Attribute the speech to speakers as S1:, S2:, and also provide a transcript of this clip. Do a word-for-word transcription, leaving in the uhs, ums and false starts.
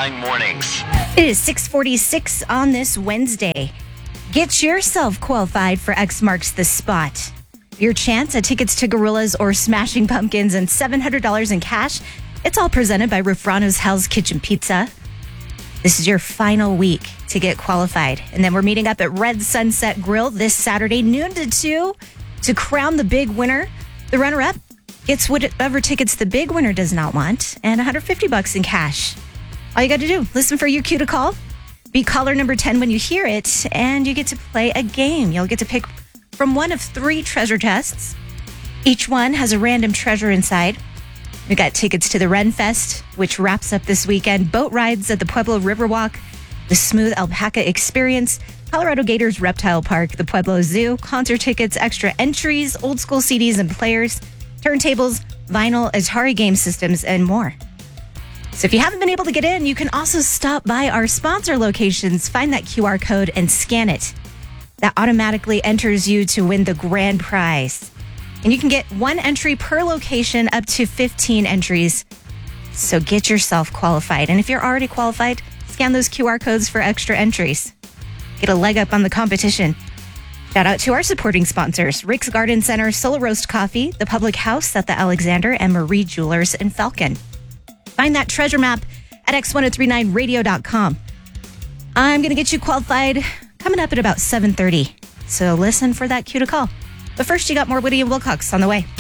S1: nine Mornings.
S2: It is six forty-six on this Wednesday. Get yourself qualified for X Marks the Spot. Your chance at tickets to Gorillas or Smashing Pumpkins and seven hundred dollars in cash. It's all presented by Rufrano's Hell's Kitchen Pizza. This is your final week to get qualified. And then we're meeting up at Red Sunset Grill this Saturday, noon to two, to crown the big winner. The runner-up gets whatever tickets the big winner does not want and one hundred fifty bucks in cash. All you got to do, listen for your cue to call. Be caller number ten when you hear it, and you get to play a game. You'll get to pick from one of three treasure chests. Each one has a random treasure inside. We got tickets to the Ren Fest, which wraps up this weekend, boat rides at the Pueblo Riverwalk, the Smooth Alpaca Experience, Colorado Gators Reptile Park, the Pueblo Zoo, concert tickets, extra entries, old school C Ds and players, turntables, vinyl, Atari game systems, and more. So if you haven't been able to get in, you can also stop by our sponsor locations, find that Q R code and scan it. That automatically enters you to win the grand prize. And you can get one entry per location, up to fifteen entries. So get yourself qualified. And if you're already qualified, scan those Q R codes for extra entries. Get a leg up on the competition. Shout out to our supporting sponsors, Rick's Garden Center, Solo Roast Coffee, the Public House at the Alexander, and Marie Jewelers in Falcon. Find that treasure map at x ten thirty-nine radio dot com. I'm going to get you qualified coming up at about seven thirty. So listen for that cue to call. But first, you got more Woody and Wilcox on the way.